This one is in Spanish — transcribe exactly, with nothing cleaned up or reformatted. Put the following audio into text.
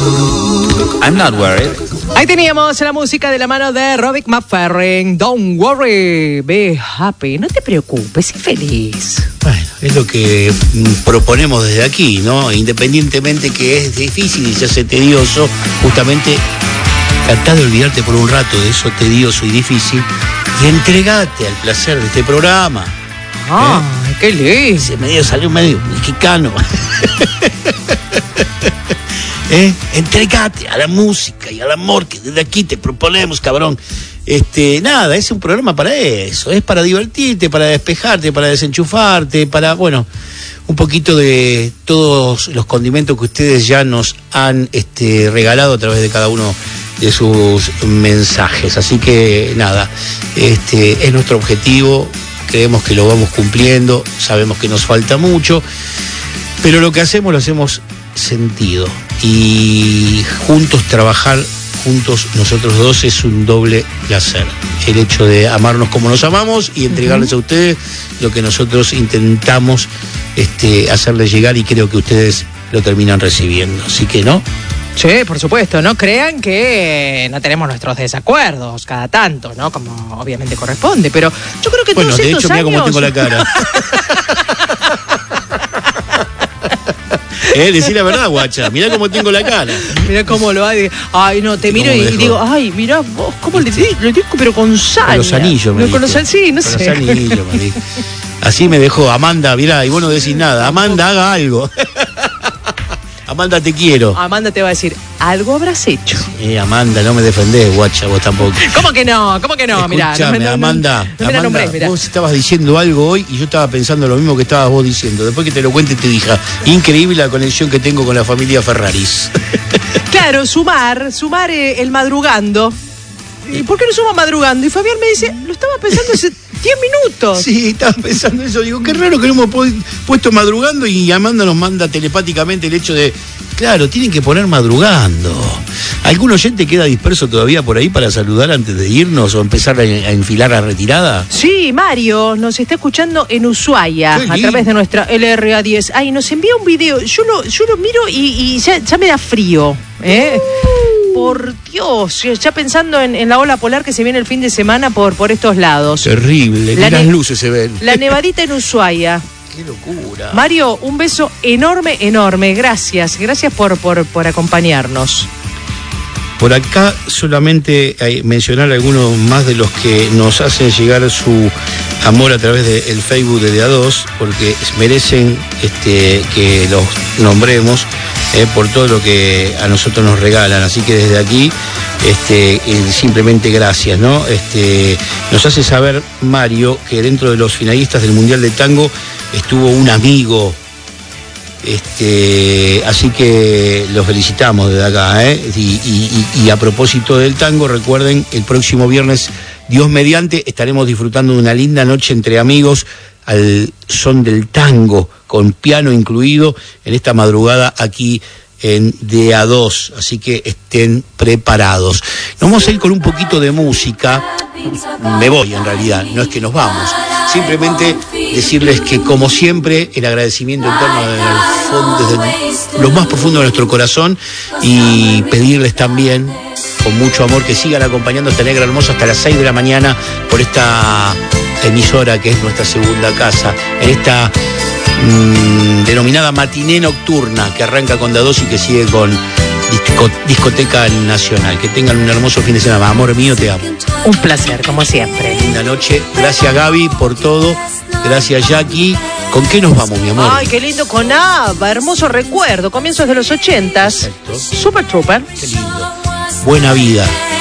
I'm not worried. Ahí teníamos la música de la mano de Robert McFerrin. Don't worry, be happy. No te preocupes, sé feliz. Bueno, es lo que proponemos desde aquí, ¿no? Independientemente que es difícil y se hace tedioso, justamente tratá de olvidarte por un rato de eso tedioso y difícil y entregate al placer de este programa. Ah, ¿eh? Qué lindo. Ese medio salió medio mexicano. ¿Eh? Entregate a la música y al amor que desde aquí te proponemos, cabrón. Este, nada, es un programa para eso, es para divertirte, para despejarte, para desenchufarte, para, bueno, un poquito de todos los condimentos que ustedes ya nos han este, regalado a través de cada uno de sus mensajes. Así que nada, este, es nuestro objetivo, creemos que lo vamos cumpliendo, sabemos que nos falta mucho, pero lo que hacemos lo hacemos sentido, y juntos trabajar juntos nosotros dos es un doble placer. El hecho de amarnos como nos amamos y entregarles uh-huh. a ustedes lo que nosotros intentamos este, hacerles llegar, y creo que ustedes lo terminan recibiendo. Así que, ¿no? Sí, por supuesto, no crean que no tenemos nuestros desacuerdos cada tanto, ¿no? Como obviamente corresponde, pero yo creo que bueno, todos de estos hecho, años... mira cómo tengo la cara. Eh, decí la verdad, guacha, mirá cómo tengo la cara. Mirá cómo lo hay. Ay, no, te miro y digo, ay, mirá vos, cómo le digo, le digo, pero con saña. Con los anillos, me no, con los anillos, sí, no con sé. Los anillos, me dijo. Así me dejó Amanda, mirá, y vos no decís nada. Amanda, haga algo. Amanda, te quiero. Amanda te va a decir, algo habrás hecho. Eh, Amanda, no me defendés, guacha, vos tampoco. ¿Cómo que no? ¿Cómo que no? Mirá, Escuchame, no, no, Amanda, no, no, Amanda, nombrés, mirá. vos estabas diciendo algo hoy y yo estaba pensando lo mismo que estabas vos diciendo. Después que te lo cuente te dije, increíble la conexión que tengo con la familia Ferraris. Claro, sumar, sumar eh, el madrugando. ¿Y por qué no suma madrugando? Y Fabián me dice, lo estaba pensando hace diez minutos. Sí, estaba pensando eso. Digo, qué raro que no hemos puesto madrugando, y Amanda nos manda telepáticamente el hecho de, claro, tienen que poner madrugando. ¿Algún oyente queda disperso todavía por ahí para saludar antes de irnos o empezar a, a enfilar la retirada? Sí, Mario nos está escuchando en Ushuaia a través de nuestra L R A diez. Ay, nos envía un video. Yo lo, yo lo miro y, y ya, ya me da frío. ¿eh? Uh. Por Dios, ya pensando en, en la ola polar que se viene el fin de semana por, por estos lados. Terrible, ni las luces se ven. La nevadita en Ushuaia. Qué locura. Mario, un beso enorme, enorme. Gracias, gracias por, por, por acompañarnos. Por acá solamente hay mencionar algunos más de los que nos hacen llegar su amor a través del Facebook de D A dos, porque merecen este, que los nombremos eh, por todo lo que a nosotros nos regalan. Así que desde aquí este, eh, simplemente gracias, ¿no? Este, nos hace saber Mario que dentro de los finalistas del Mundial de Tango estuvo un amigo. Este, así que los felicitamos desde acá, ¿eh? y, y, y a propósito del tango, recuerden, el próximo viernes, Dios mediante, estaremos disfrutando de una linda noche entre amigos al son del tango, con piano incluido, en esta madrugada aquí en D A dos, así que estén preparados. Nos vamos a ir con un poquito de música. Me voy, en realidad, no es que nos vamos, simplemente decirles que, como siempre, el agradecimiento eterno desde, el fondo, desde lo más profundo de nuestro corazón, y pedirles también con mucho amor que sigan acompañando a esta negra hermosa hasta las seis de la mañana por esta emisora que es nuestra segunda casa, en esta mmm, denominada matiné nocturna que arranca con D A dos y que sigue con Disco, Discoteca Nacional. Que tengan un hermoso fin de semana. Amor mío, te amo. Un placer, como siempre. Linda noche. Gracias, Gaby, por todo. Gracias, Jackie. ¿Con qué nos vamos, mi amor? Ay, qué lindo, con ABBA. Hermoso recuerdo. Comienzos de los ochentas. Perfecto. Super Trooper. Qué lindo. Buena vida.